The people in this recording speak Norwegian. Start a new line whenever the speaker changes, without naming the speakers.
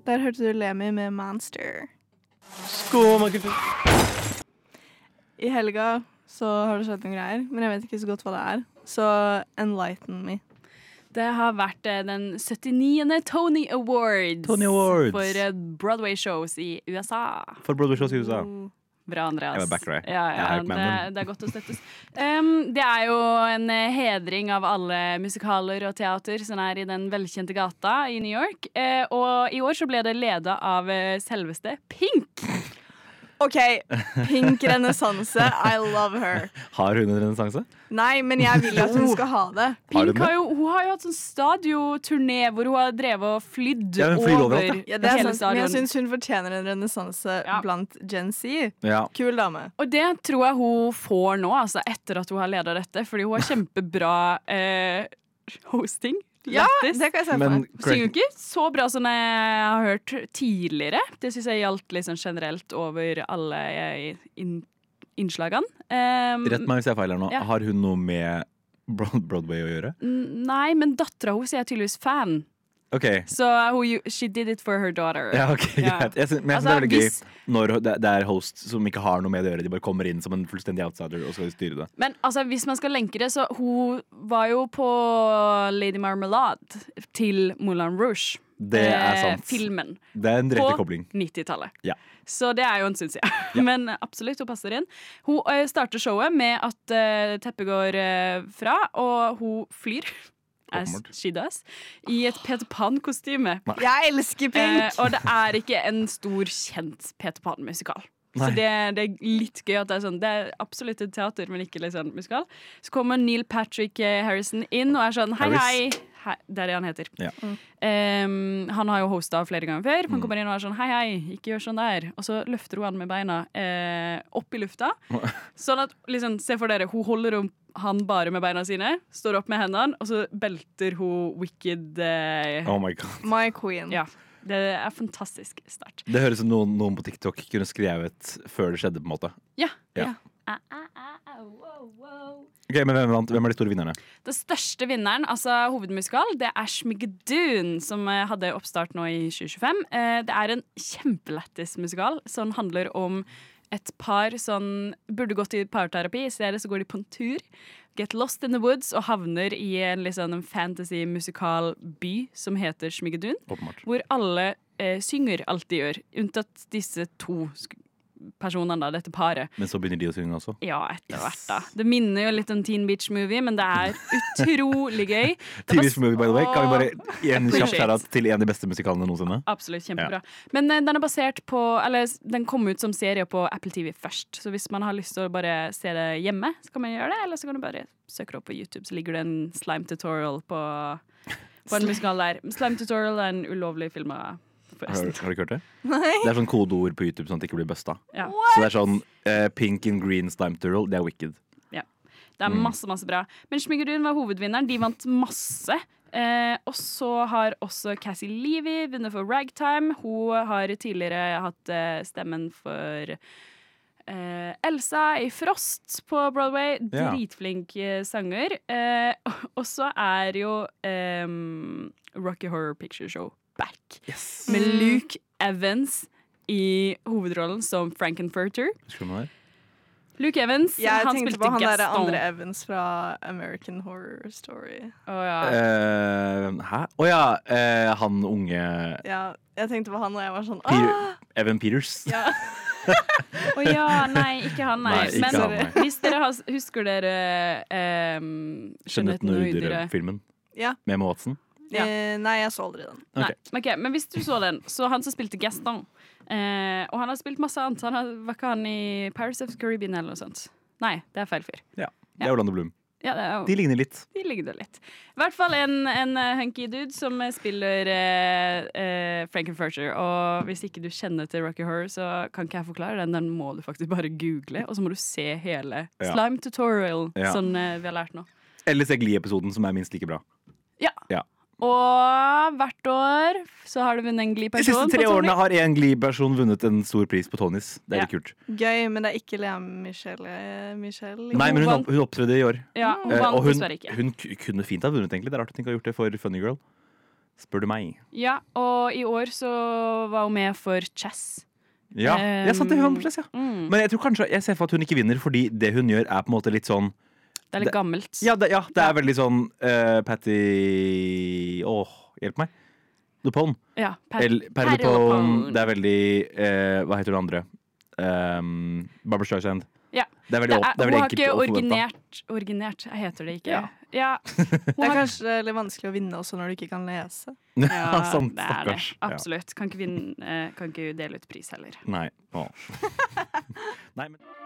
Der hørte du Lemmy med Monster.
Skål, Michael.
I helga så har det skjedd noen greier, men jeg vet ikke så godt hva det er. Så enlighten me.
Det har vært den 79. Tony Awards, for Broadway-shows i USA.
For Broadway-shows i USA.
Bra, Andreas.
Jeg var back, right?
Ja, det er godt å støttes. Det er jo en hedring av alle musikaler og teater som er i den velkjente gata i New York. Og i år så ble det ledet av selveste Pink.
OK, Pink renessanse. I love her.
Har hun en renessanse?
Nei, men jeg vil at hun skal ha det.
Pink har jo hatt sånn stadioturné hvor hun har drevet og flydd over
ja, det er
hele
sant,
stadion.
Men jeg synes hun fortjener en renessanse blant Gen Z.
Ja.
Kul dame.
Og det tror jeg hun får nå, altså, etter at hun har ledet dette, fordi hun har kjempebra hosting.
Ja, det kan jeg se for meg.
Synger jo ikke så bra som jeg har hørt tidligere. Det synes jeg gjaldt liksom generelt over alle innslagene.
Rett meg hvis jeg er feil her nå.
Ja.
Har hun noe med Broadway å gjøre?
Nei, men datteren hennes er tydeligvis fan.
Okay.
Så she did it for her daughter.
Ja, ok, greit. Jeg synes det er veldig gøy når det er host som ikke har noe med det å gjøre. De bare kommer inn som en fullstendig outsider og skal styre det.
Men altså, hvis man skal lenke det, så hun var jo på Lady Marmalade til Moulin Rouge.
Det er sant.
Filmen.
Det er en direkte kobling.
På 90-tallet.
Ja.
Så det er jo en stund siden. Ja. Men absolutt, hun passer inn. Hun starter showet med at teppet går fra, og hun flyr. As she does, i et Peter Pan-kostyme.
Jeg elsker Pink!
Og det er ikke en stor, kjent Peter Pan-musikal. Så det er litt gøy at det er sånn. Det er absolutt et teater, men ikke liksom musikal. Så kommer Neil Patrick Harrison inn og er sånn hei. Det er det han heter.
Ja.
Han har jo hostet flere ganger før. Han kommer inn og er sånn hei, ikke gjør sånn der. Og så løfter hun han med beina opp i lufta. Sånn at, liksom, se for dere, hun holder han bare med beina sine, står opp med hendene, og så belter hun Wicked
Oh my god.
My queen.
Ja, det er fantastisk start.
Det høres ut som noen på TikTok kunne skrevet før det skjedde, på en måte.
Ja.
Ok, men hvem er de store vinnerne?
Det største vinneren, altså hovedmusikal, det er Schmigadoon, som hadde oppstart nå i 2025. Det er en kjempelættis musikal som handler om et par som burde gått i parterapi. I stedet så går de på en tur, get lost in the woods, og havner i en liksom fantasy-musikal by som heter Schmigadoon. Hvor alle synger alt de gjør, unntatt disse to personene da, dette paret.
Men så begynner de å synge også?
Ja, etter hvert da. Det minner jo litt om Teen Beach Movie, men det er utrolig gøy.
Teen Beach Movie, by the way. Kan vi bare gi en kjapp shout-out til en av de beste musikalene noensinne?
Absolutt, kjempebra. Ja. Men den er basert på, eller den kom ut som serie på Apple TV først, så hvis man har lyst til å bare se det hjemme, så kan man gjøre det, eller så kan du bare søke opp på YouTube, så ligger det en slime tutorial på en musikal der. Slime tutorial er en ulovlig film av
Har du ikke hørt det?
Nei.
Det er sånn kodeord på YouTube sånn at det ikke blir busta.
Ja.
Så det er sånn pink and green slime tutorial, det er wicked.
Ja, det er masse bra. Men Schmigadoon var hovedvinneren, de vant masse. Og så har også Cassie Levy vunnet for Ragtime. Hun har tidligere hatt stemmen for Elsa i Frost på Broadway. Dritflink sanger. Og så er jo Rocky Horror Picture Show back.
Yes.
Med Luke Evans i hovedrollen som Frankenfurter.
Husker du hva det er?
Luke Evans,
jeg
han
tenkte
spilte
på han der
Gaston.
andre Evans fra American Horror Story.
Hæ? Han unge
Ja, jeg tenkte på han, og jeg var sånn
Evan Peters.
Ja.
Nei, ikke han, nei.
Ikke
Men
han, nei.
hvis dere husker dere
Skjønnheten og udyret-filmen
Ja.
med Emma Watson.
Ja. Nei, jeg så aldri den.
Okay, men hvis du så den, så han som spilte Gaston, og han har spilt masse annet. Var ikke han i Pirates of the Caribbean eller noe sånt? Nei, det er feil fyr.
Ja, det er Orlando Bloom.
Ja, det er jo,
De ligner litt.
De ligner litt. I hvert fall en hunky dude som spiller Frankenfurter. Og hvis ikke du kjenner til Rocky Horror, så kan ikke jeg forklare den. Den må du faktisk bare google, og så må du se hele slime tutorial som vi har lært nå.
Eller se Glee-episoden, som er minst like bra.
Ja. Og hvert år så har du vunnet en Glee-person.
De siste 3 årene har en Glee-person vunnet en stor pris på Tonys. Det er litt kult.
Gøy, men det er ikke Lea Michelle.
Nei, men hun opptredde i år.
Ja, hun vant dessverre ikke.
Hun kunne fint ha vunnet, egentlig. Det er rart at hun ikke har gjort det for Funny Girl. spør du meg.
Ja, og i år så var hun med for Chess.
Ja, jeg satt det hun på Chess, ja. Men jeg tror kanskje, jeg ser for at hun ikke vinner, fordi det hun gjør er på en måte litt sånn
Det er litt gammelt.
Ja, det er veldig sånn Patty hjelp meg. Lupone.
Ja,
Patty Lupone. Det er veldig hva heter det andre? Barbra Streisand.
Ja.
Det er veldig,
hun har ikke
forventet.
originert, heter det ikke.
Ja.
Ja.
Det er kanskje litt vanskelig å vinne også når du ikke kan lese.
Ja,
Sant,
det er det.
stakkars.
Absolutt. Kan ikke dele ut pris heller.
Nei. Nei, men